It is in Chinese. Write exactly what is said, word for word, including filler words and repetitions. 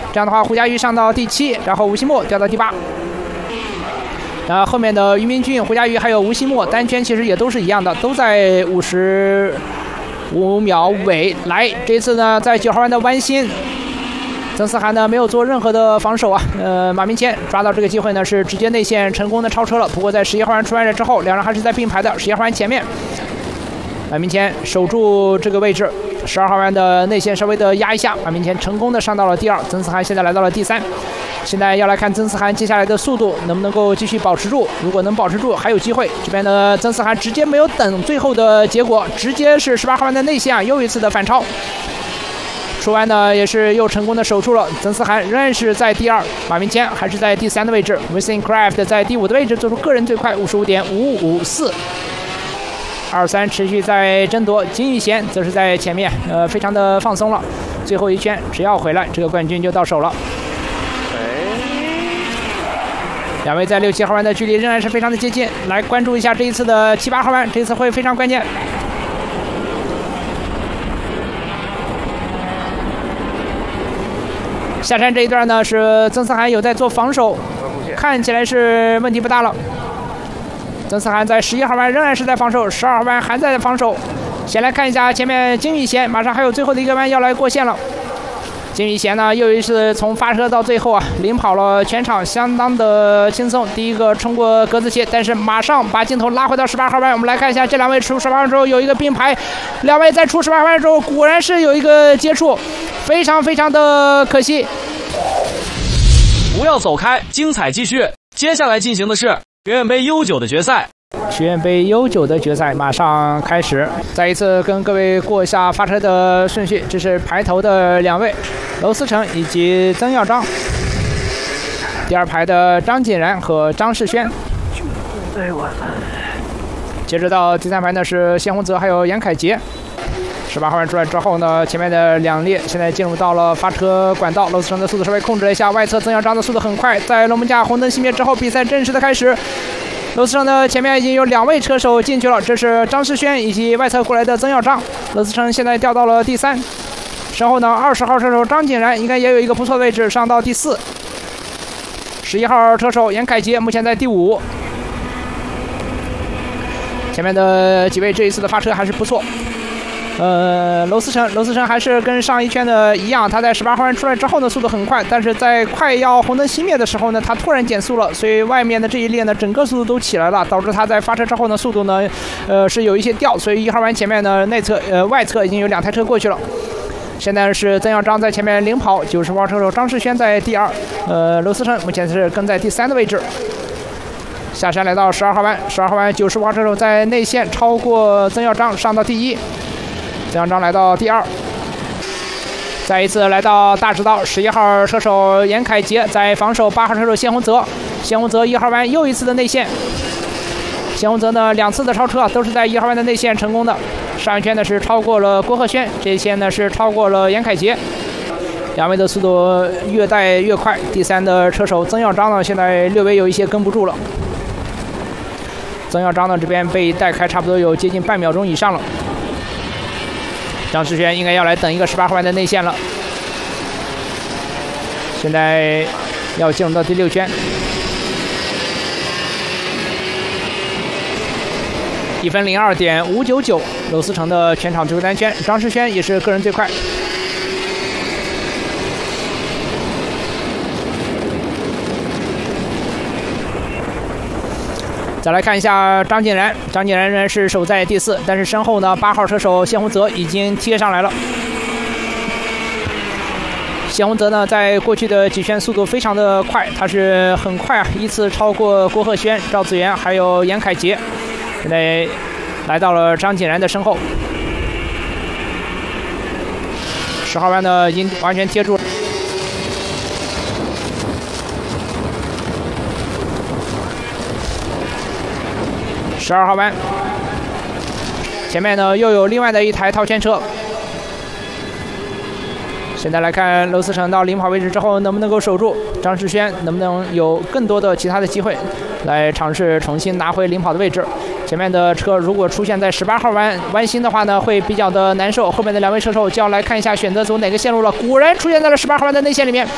这样的话，胡家瑜上到第七，然后吴希墨掉到第八。呃，后面的俞明俊、胡家瑜还有吴希墨单圈其实也都是一样的，都在五十五秒尾。来，这次呢，在九号弯的弯心，曾思涵呢没有做任何的防守啊。呃，马明谦抓到这个机会呢，是直接内线成功的超车了。不过在十一号弯出弯了之后，两人还是在并排的。十一号弯前面，马明谦守住这个位置。十二号弯的内线稍微的压一下，马明谦成功的上到了第二。曾思涵现在来到了第三。现在要来看曾思涵接下来的速度能不能够继续保持住，如果能保持住还有机会。这边的曾思涵直接没有等最后的结果，直接是十八号弯的内线啊，又一次的反超。出弯呢也是又成功的守住了，曾思涵仍然是在第二，马明谦还是在第三的位置 ，Winston Craft 在第五的位置做出个人最快五十五点五五四。二三持续在争夺，金宇贤则是在前面，呃，非常的放松了。最后一圈只要回来，这个冠军就到手了。两位在六七号弯的距离仍然是非常的接近，来关注一下这一次的七八号弯，这次会非常关键。下山这一段呢，是曾思涵有在做防守，看起来是问题不大了。曾思涵在十一号弯仍然是在防守，十二号弯还在防守。先来看一下前面金宇贤，马上还有最后的一个弯要来过线了。金宇贤呢，又一次从发车到最后啊，领跑了全场，相当的轻松。第一个冲过格子鞋，但是马上把镜头拉回到十八号弯，我们来看一下这两位出十八弯之后有一个并排，两位在出十八弯之后果然是有一个接触，非常非常的可惜。 不要走开，精彩继续。接下来进行的是学院杯 U 九的决赛。 学院杯 U 九的决赛马上开始，再一次跟各位过一下发车的顺序。这是排头的两位，娄思成以及曾耀章。第二排的张锦然和张世轩。接着到第三排呢是谢洪泽还有严凯杰。十八号弯出来之后呢，前面的两列现在进入到了发车管道。娄思成的速度稍微控制了一下，外侧曾耀章的速度很快。在龙门架红灯熄灭之后，比赛正式的开始。娄思成的前面已经有两位车手进去了，这是张世轩以及外侧过来的曾耀章。娄思成现在掉到了第三，身后呢二十号车手张锦然应该也有一个不错的位置，上到第四。十一号车手严凯杰目前在第五。前面的几位这一次的发车还是不错。呃，娄思成，娄思成还是跟上一圈的一样，他在十八号弯出来之后呢，速度很快，但是在快要红灯熄灭的时候呢，他突然减速了，所以外面的这一列呢，整个速度都起来了，导致他在发车之后呢，速度呢，呃，是有一些掉，所以一号弯前面呢，内侧呃外侧已经有两台车过去了。现在是曾耀章在前面领跑，九十号车手张世轩在第二，呃，娄思成目前是跟在第三的位置。下山来到十二号弯，十二号弯九十号车手在内线超过曾耀章，上到第一。曾耀章来到第二，再一次来到大直道，十一号车手严凯杰在防守八号车手谢洪泽，谢洪泽一号弯又一次的内线，谢洪泽呢两次的超车都是在一号弯的内线成功的，上一圈呢是超过了郭鹤轩，这一圈呢是超过了严凯杰，两位的速度越带越快，第三的车手曾耀章呢现在略微有一些跟不住了，曾耀章呢这边被带开差不多有接近半秒钟以上了。张世轩应该要来等一个十八号弯的内线了，现在要进入到第六圈，一分零二点五九九，娄思成的全场最后单圈，张世轩也是个人最快。再来看一下张锦然，张锦然仍然是守在第四，但是身后呢，八号车手谢洪泽已经贴上来了。谢洪泽呢，在过去的几圈速度非常的快，他是很快啊，依次超过郭鹤轩、赵子元还有严凯杰，现在来到了张锦然的身后。十号弯呢，已经完全贴住了。十二号弯，前面呢又有另外的一台套圈车。现在来看娄思成到领跑位置之后能不能够守住，张世轩能不能有更多的其他的机会来尝试重新拿回领跑的位置。前面的车如果出现在十八号弯弯心的话呢，会比较的难受。后面的两位车手就要来看一下选择走哪个线路了。果然出现在了十八号弯的内线里面。